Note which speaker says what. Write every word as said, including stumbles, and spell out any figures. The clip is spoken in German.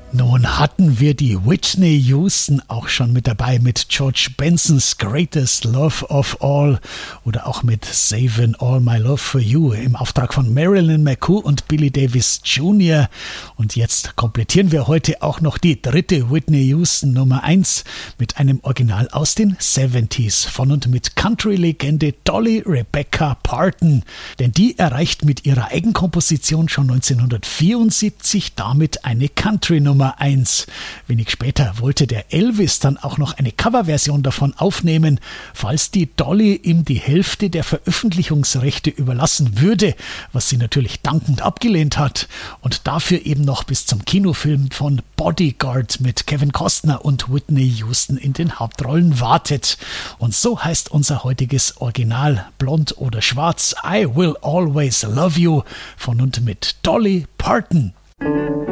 Speaker 1: Nun hatten wir die Whitney Houston auch schon mit dabei mit George Bensons Greatest Love of All oder auch mit Saving All My Love for You im Auftrag von Marilyn McCoo und Billy Davis Junior Und jetzt komplettieren wir heute auch noch die dritte Whitney Houston Nummer eins mit einem Original aus den siebziger von und mit Country-Legende Dolly Rebecca Parton. Denn die erreicht mit ihrer Eigenkomposition schon neunzehnhundertvierundsiebzig damit eine Country-Nummer eins. Wenig später wollte der Elvis dann auch noch eine Coverversion davon aufnehmen, falls die Dolly ihm die Hälfte der Veröffentlichungsrechte überlassen würde, was sie natürlich dankend abgelehnt hat und dafür eben noch bis zum Kinofilm von Bodyguard mit Kevin Costner und Whitney Houston in den Hauptrollen wartet. Und so heißt unser heutiges Original, blond oder schwarz, I Will Always Love You von und mit Dolly Parton.